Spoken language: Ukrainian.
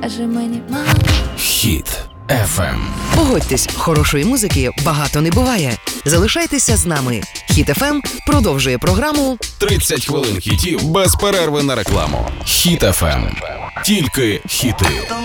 Скажи мені, мама. Хіт FM. Погодьтесь, хорошої музики багато не буває. Залишайтеся з нами. Хіт FM продовжує програму 30 хвилин хітів без перерви на рекламу. Хіт FM. Тільки хіти.